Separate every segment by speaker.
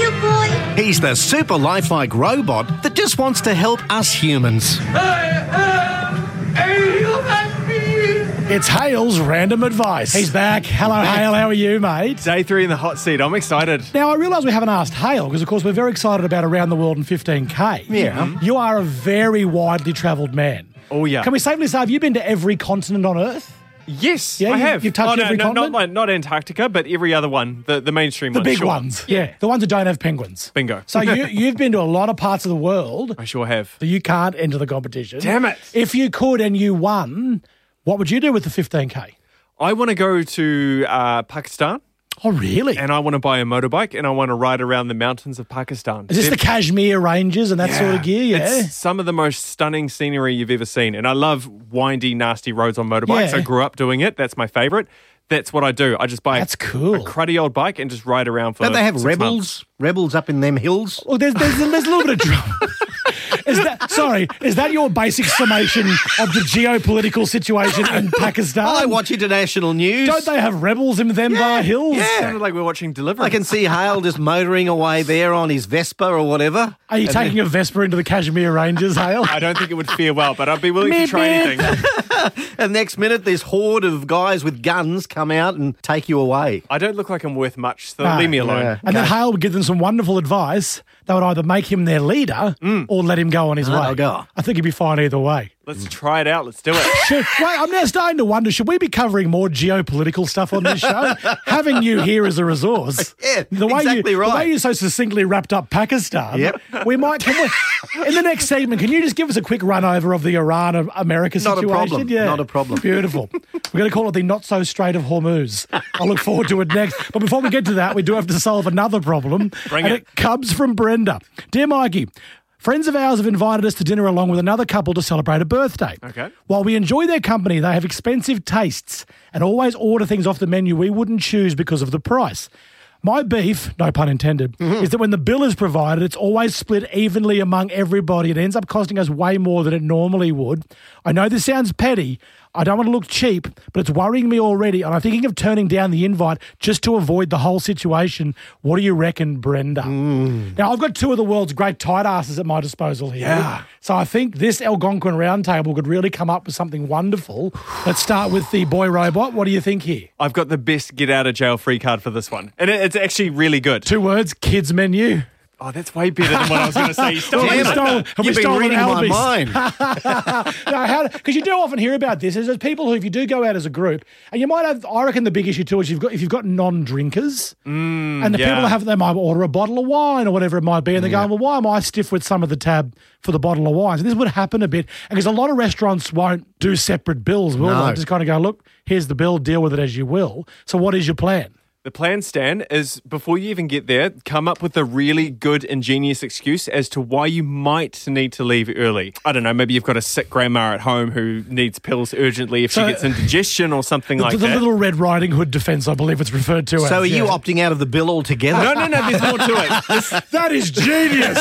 Speaker 1: you, boy.
Speaker 2: He's the super lifelike robot that just wants to help us humans.
Speaker 3: It's Hale's Random Advice. He's back. Hello, Hale. How are you, mate?
Speaker 4: Day 3 in the hot seat. I'm excited.
Speaker 3: Now, I realise we haven't asked Hale because, of course, we're very excited about Around the World in 15K.
Speaker 2: Yeah.
Speaker 3: You are a very widely travelled man.
Speaker 4: Oh, yeah.
Speaker 3: Can we safely say, have you been to every continent on Earth?
Speaker 4: Yes,
Speaker 3: Yeah,
Speaker 4: I have.
Speaker 3: you've touched every continent?
Speaker 4: Not Antarctica, but every other one, the mainstream
Speaker 3: The
Speaker 4: ones.
Speaker 3: big
Speaker 4: sure.
Speaker 3: ones. Yeah. The ones that don't have penguins.
Speaker 4: Bingo.
Speaker 3: So you've been to a lot of parts of the world,
Speaker 4: I sure have.
Speaker 3: so you can't enter the competition.
Speaker 4: Damn it.
Speaker 3: If you could and you won, what would you do with the 15K?
Speaker 4: I want to go to Pakistan,
Speaker 3: Oh, really?
Speaker 4: and I want to buy a motorbike, and I want to ride around the mountains of Pakistan.
Speaker 3: Is this the Kashmir Ranges and that sort of gear? Yeah.
Speaker 4: It's some of the most stunning scenery you've ever seen. And I love windy, nasty roads on motorbikes.
Speaker 3: Yeah.
Speaker 4: I grew up doing it. That's my favourite. That's what I do. I just buy
Speaker 3: That's cool.
Speaker 4: a cruddy old bike and just ride around for
Speaker 2: Don't they have
Speaker 4: 6
Speaker 2: rebels?
Speaker 4: months.
Speaker 2: Rebels up in them hills?
Speaker 3: Well, there's a little bit of drama. Is that your basic summation of the geopolitical situation in Pakistan?
Speaker 2: I watch international news.
Speaker 3: Don't they have rebels in them bar hills?
Speaker 2: yeah.
Speaker 4: Sounded like we're watching Deliverance.
Speaker 2: I can see Hale just motoring away there on his Vespa or whatever.
Speaker 3: Are you taking a Vespa into the Kashmir Ranges, Hale?
Speaker 4: I don't think it would fare well, but I'd be willing to try
Speaker 3: Meep,
Speaker 4: anything.
Speaker 2: And next minute, this horde of guys with guns come out and take you away.
Speaker 4: I don't look like I'm worth much, so
Speaker 3: No.
Speaker 4: leave me alone.
Speaker 2: Yeah.
Speaker 3: And then Hale would give them some wonderful advice. They would either make him their leader or let him go on his way.
Speaker 2: Oh, God.
Speaker 3: I think he'd be fine either way.
Speaker 4: Let's try it out. Let's do it.
Speaker 3: Wait, I'm now starting to wonder, should we be covering more geopolitical stuff on this show? Having you here as a resource.
Speaker 2: Yeah,
Speaker 3: the way
Speaker 2: exactly
Speaker 3: you,
Speaker 2: right.
Speaker 3: The way you so succinctly wrapped up Pakistan,
Speaker 2: Yep.
Speaker 3: in the next segment, can you just give us a quick run over of the Iran-America
Speaker 2: Not a
Speaker 3: situation?
Speaker 2: problem. Not a problem.
Speaker 3: Beautiful. We're going to call it the Not-So-Strait of Hormuz. I look forward to it next. But before we get to that, we do have to solve another problem.
Speaker 4: Bring
Speaker 3: and
Speaker 4: it.
Speaker 3: it comes from Brenda. Dear Mikey, friends of ours have invited us to dinner along with another couple to celebrate a birthday.
Speaker 4: Okay.
Speaker 3: While we enjoy their company, they have expensive tastes and always order things off the menu we wouldn't choose because of the price. My beef, no pun intended, is that when the bill is provided, it's always split evenly among everybody. It ends up costing us way more than it normally would. I know this sounds petty. I don't want to look cheap, but it's worrying me already, and I'm thinking of turning down the invite just to avoid the whole situation. What do you reckon, Brenda? Now, I've got two of the world's great tight asses at my disposal here.
Speaker 4: Yeah.
Speaker 3: So I think this Algonquin Roundtable could really come up with something wonderful. Let's start with the boy robot. What do you think here?
Speaker 4: I've got the best get out of jail free card for this one. And it's actually really good.
Speaker 3: 2 words, kids menu.
Speaker 4: Oh, that's way better than what I was going to say. You stole
Speaker 2: Damn
Speaker 4: it.
Speaker 2: it.
Speaker 3: Have we
Speaker 2: You've been
Speaker 3: stolen
Speaker 2: reading my
Speaker 3: Albies?
Speaker 2: mind.
Speaker 3: Because you do often hear about this. There's people who, if you do go out as a group, and you might have, I reckon the big issue too is if you've got non-drinkers, and the
Speaker 4: yeah.
Speaker 3: people that have, they might order a bottle of wine or whatever it might be, and they're going, well, why am I stiff with some of the tab for the bottle of wine? So this would happen a bit, because a lot of restaurants won't do separate bills, will
Speaker 2: No.
Speaker 3: they? Just kind of go, look, here's the bill, deal with it as you will. So what is your plan?
Speaker 4: The plan, Stan, is before you even get there, come up with a really good, ingenious excuse as to why you might need to leave early. I don't know, maybe you've got a sick grandma at home who needs pills urgently if she gets indigestion or something like
Speaker 3: the
Speaker 4: that.
Speaker 3: little Red Riding Hood defence, I believe it's referred to as.
Speaker 2: So are you
Speaker 3: yeah.
Speaker 2: opting out of the bill altogether?
Speaker 4: No, there's more to it.
Speaker 3: That is genius.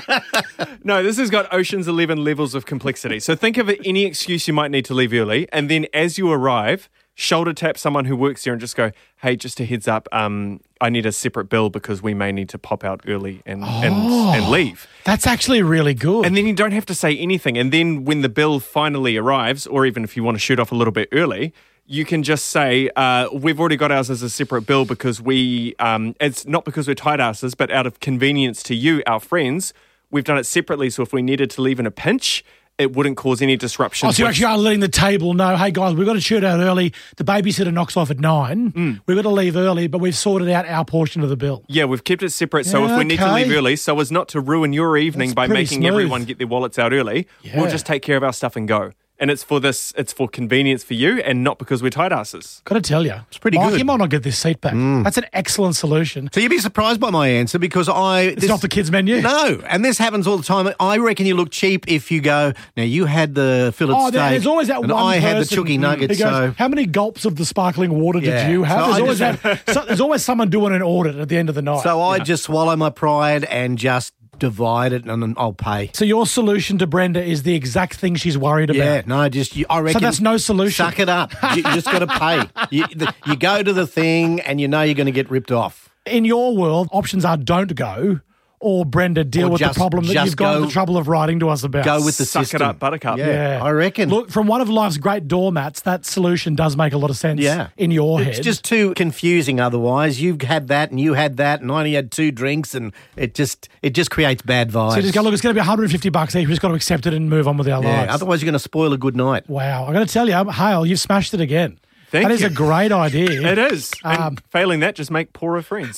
Speaker 4: No, this has got Ocean's 11 levels of complexity. So think of any excuse you might need to leave early, and then as you arrive, shoulder tap someone who works there and just go, hey, just a heads up, I need a separate bill because we may need to pop out early and leave.
Speaker 3: That's actually really good.
Speaker 4: And then you don't have to say anything. And then when the bill finally arrives, or even if you want to shoot off a little bit early, you can just say, we've already got ours as a separate bill because it's not because we're tight asses, but out of convenience to you, our friends, we've done it separately. So if we needed to leave in a pinch, it wouldn't cause any disruption.
Speaker 3: Oh, so you actually are letting the table know, hey, guys, we've got to shoot out early. The babysitter knocks off at 9. We've got to leave early, but we've sorted out our portion of the bill.
Speaker 4: Yeah, we've kept it separate. So
Speaker 3: Yeah,
Speaker 4: if we need to
Speaker 3: okay.
Speaker 4: leave early, so as not to ruin your evening
Speaker 3: That's
Speaker 4: by
Speaker 3: pretty
Speaker 4: making
Speaker 3: smooth.
Speaker 4: everyone get their wallets out early,
Speaker 3: Yeah.
Speaker 4: we'll just take care of our stuff and go. And it's for convenience for you and not because we're tight asses.
Speaker 3: Got to tell you. It's
Speaker 2: pretty
Speaker 3: Mike,
Speaker 2: good.
Speaker 3: you might not get this seat back. That's an excellent solution.
Speaker 2: So you'd be surprised by my answer because
Speaker 3: It's not the kids' menu.
Speaker 2: No, and this happens all the time. I reckon you look cheap if you go, now you had the fillet
Speaker 3: Oh,
Speaker 2: steak
Speaker 3: there's always that
Speaker 2: and
Speaker 3: one
Speaker 2: I had the
Speaker 3: person
Speaker 2: chooky nuggets.
Speaker 3: who goes,
Speaker 2: So
Speaker 3: how many gulps of the sparkling water
Speaker 2: Yeah.
Speaker 3: did you have?
Speaker 2: So
Speaker 3: There's
Speaker 2: I
Speaker 3: always, there's always someone doing an audit at the end of the night.
Speaker 2: I just swallow my pride and just divide it and then I'll pay.
Speaker 3: So your solution to Brenda is the exact thing she's worried about.
Speaker 2: Yeah, no, I reckon.
Speaker 3: that's no solution.
Speaker 2: Suck it up. You just got to pay. You go to the thing and you know you're going to get ripped off.
Speaker 3: In your world, options are don't go or, Brenda, deal with the problem that you've gone to the trouble of writing to us about.
Speaker 2: Go with the
Speaker 4: Suck
Speaker 2: system.
Speaker 4: it up, buttercup.
Speaker 2: Yeah, I reckon.
Speaker 3: Look, from one of life's great doormats, that solution does make a lot of sense in your head.
Speaker 2: It's just too confusing otherwise. You've had that and you had that and I only had 2 drinks and it just creates bad vibes.
Speaker 3: So you just go, look, it's going to be $150 each. We've just got to accept it and move on with our lives.
Speaker 2: Otherwise you're going to spoil a good night.
Speaker 3: Wow. I'm going to tell you, Hale, you've smashed it again.
Speaker 4: Thank
Speaker 3: That is
Speaker 4: you.
Speaker 3: a great idea.
Speaker 4: It is. And failing that, just make poorer friends.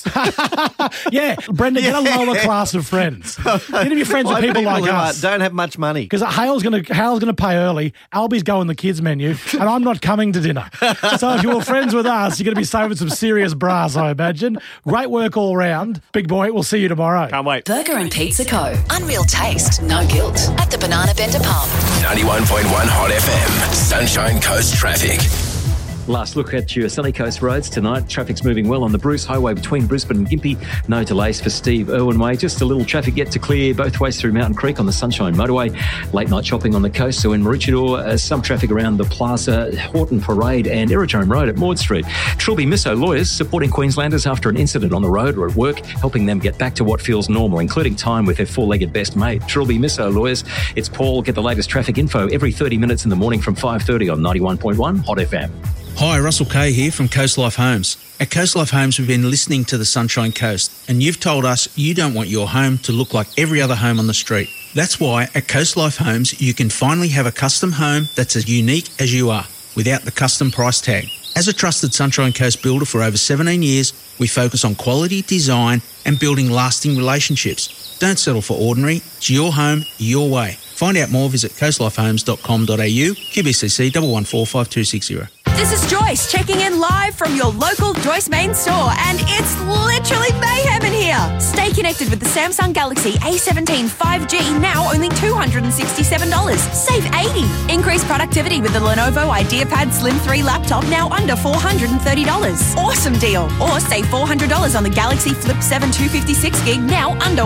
Speaker 3: Yeah, Brenda, get a lower class of friends. Get to be friends with people like
Speaker 2: who
Speaker 3: us.
Speaker 2: don't have much money.
Speaker 3: Because Hale's going to pay early. Albie's going the kids menu, and I'm not coming to dinner. So if you're friends with us, you're going to be saving some serious brass, I imagine. Great work all round, big boy. We'll see you tomorrow.
Speaker 4: Can't wait.
Speaker 1: Burger and Pizza Co. Unreal taste, no guilt. At the Banana Bender Pub.
Speaker 5: 91.1 Hot FM. Sunshine Coast traffic.
Speaker 6: Last look at your Sunny Coast roads tonight. Traffic's moving well on the Bruce Highway between Brisbane and Gympie. No delays for Steve Irwin Way. Just a little traffic yet to clear both ways through Mountain Creek on the Sunshine Motorway. Late night shopping on the coast. So in Maroochydore, some traffic around the Plaza, Horton Parade and Aerodrome Road at Maud Street. Trilby Misso lawyers supporting Queenslanders after an incident on the road or at work, helping them get back to what feels normal, including time with their 4-legged best mate. Trilby Misso lawyers. It's Paul. Get the latest traffic info every 30 minutes in the morning from 5:30 on 91.1 Hot FM.
Speaker 7: Hi, Russell Kay here from Coast Life Homes. At Coast Life Homes, we've been listening to the Sunshine Coast, and you've told us you don't want your home to look like every other home on the street. That's why at Coast Life Homes, you can finally have a custom home that's as unique as you are, without the custom price tag. As a trusted Sunshine Coast builder for over 17 years, we focus on quality, design, and building lasting relationships. Don't settle for ordinary. It's your home, your way. Find out more, visit coastlifehomes.com.au, QBCC 1145260.
Speaker 8: This is Joyce checking in live from your local Joyce main store, and it's literally mayhem in here. Stay connected with the Samsung Galaxy A17 5G, now only $267. Save $80. Increase productivity with the Lenovo IdeaPad Slim 3 laptop, now under $430. Awesome deal. Or save $400 on the Galaxy Flip 7 256GB, now under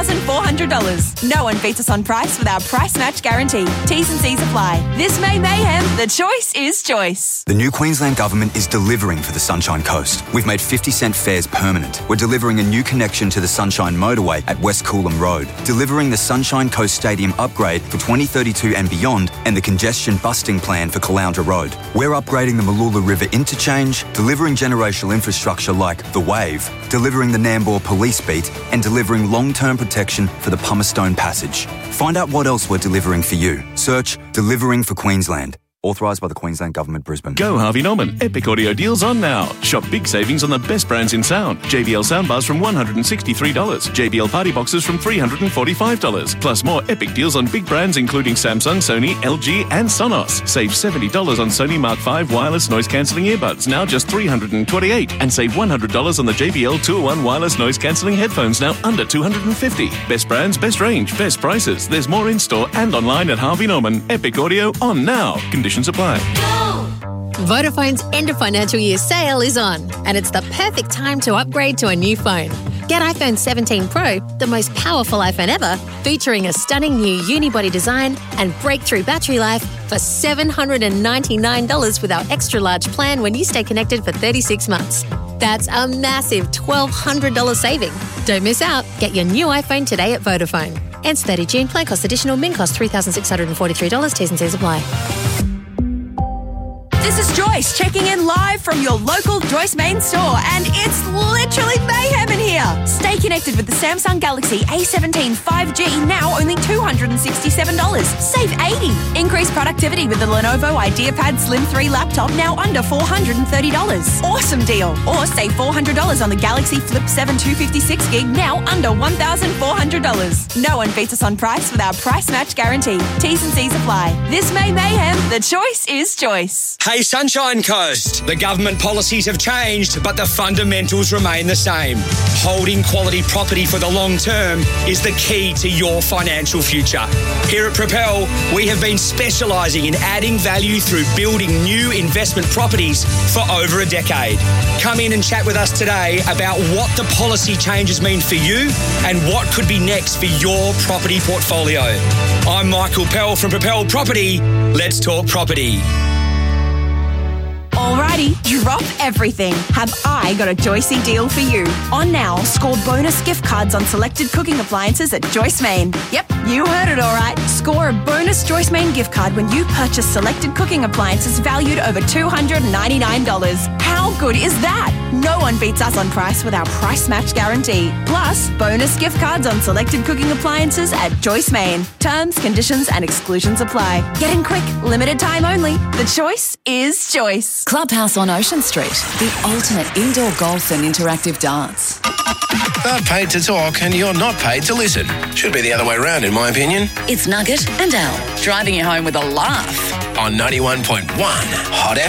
Speaker 8: $1,400. No one beats us on price with our price match guarantee. T's and C's apply. This May mayhem, the choice is choice.
Speaker 9: The new Queensland Government is delivering for the Sunshine Coast. We've made 50-cent fares permanent. We're delivering a new connection to the Sunshine Motorway at West Coolum Road, delivering the Sunshine Coast Stadium upgrade for 2032 and beyond, and the congestion busting plan for Caloundra Road. We're upgrading the Mooloola River interchange, delivering generational infrastructure like the Wave, delivering the Nambour Police Beat, and delivering long-term protection for the Pummerstone Passage. Find out what else we're delivering for you. Search Delivering for Queensland. Authorised by the Queensland Government, Brisbane.
Speaker 10: Go Harvey Norman. Epic audio deals on now. Shop big savings on the best brands in sound. JBL soundbars from $163. JBL party boxes from $345. Plus more epic deals on big brands including Samsung, Sony, LG and Sonos. Save $70 on Sony Mark V wireless noise cancelling earbuds, now just $328. And save $100 on the JBL 2-in-1 wireless noise cancelling headphones, now under $250. Best brands, best range, best prices. There's more in store and online at Harvey Norman. Epic audio on now. Conditions apply.
Speaker 11: Vodafone's end of financial year sale is on, and it's the perfect time to upgrade to a new phone. Get iPhone 17 Pro, the most powerful iPhone ever, featuring a stunning new unibody design and breakthrough battery life for $799 with our extra large plan when you stay connected for 36 months. That's a massive $1,200 saving. Don't miss out. Get your new iPhone today at Vodafone. Ends 30 June. Plan cost additional. Min cost $3,643. T's and C's apply.
Speaker 8: This is Joyce checking in live from your local Joyce main store, and it's literally mayhem in here. Stay connected with the Samsung Galaxy A17 5G, now only $267. Save $80. Increase productivity with the Lenovo IdeaPad Slim 3 laptop, now under $430. Awesome deal. Or save $400 on the Galaxy Flip 7 256GB, now under $1,400. No one beats us on price with our price match guarantee. T's and C's apply. This May mayhem, the choice is choice.
Speaker 12: Hey Sunshine Coast, the government policies have changed, but the fundamentals remain the same. Holding quality property for the long term is the key to your financial future. Here at Propel, we have been specialising in adding value through building new investment properties for over a decade. Come in and chat with us today about what the policy changes mean for you and what could be next for your property portfolio. I'm Michael Pell from Propel Property. Let's talk property.
Speaker 8: Alrighty, ready? Drop everything. Have I got a Joycey deal for you? On now, score bonus gift cards on selected cooking appliances at Joyce Main. Yep, you heard it all right. Score a bonus Joyce Main gift card when you purchase selected cooking appliances valued over $299. How good is that? No one beats us on price with our price match guarantee. Plus, bonus gift cards on selected cooking appliances at Joyce Main. Terms, conditions and exclusions apply. Get in quick, limited time only. The choice is Joyce.
Speaker 1: Clubhouse on Ocean Street, the ultimate indoor golf and interactive darts.
Speaker 5: They're paid to talk and you're not paid to listen. Should be the other way around, in my opinion.
Speaker 1: It's Nugget and Al, driving you home with a laugh.
Speaker 5: On 91.1 Hot FM.